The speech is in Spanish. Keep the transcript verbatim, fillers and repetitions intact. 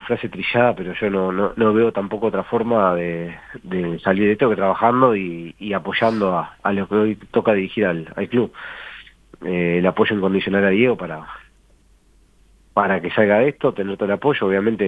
frase trillada, pero yo no, no, no veo tampoco otra forma de, de salir de esto que trabajando y, y apoyando a, a lo que hoy toca dirigir al, al club. Eh, el apoyo incondicional a Diego para, para que salga de esto, tener todo el apoyo, obviamente